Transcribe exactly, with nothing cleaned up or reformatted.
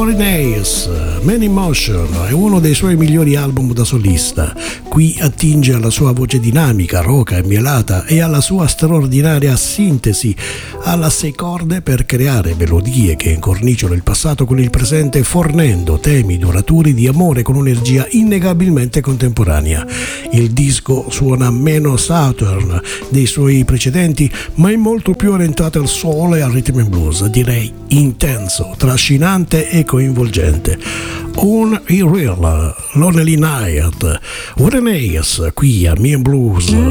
Warren Hayes, Man in Motion è uno dei suoi migliori album da solista. Qui attinge alla sua voce dinamica, roca e mielata e alla sua straordinaria sintesi alla sei corde per creare melodie che incorniciano il passato con il presente, fornendo temi duraturi di amore con un'energia innegabilmente contemporanea. Il disco suona meno Southern dei suoi precedenti, ma è molto più orientato al soul e al rhythm and blues, direi intenso, trascinante e coinvolgente. Un Real Lonely Night, Warren Hayes qui a Me and Blues.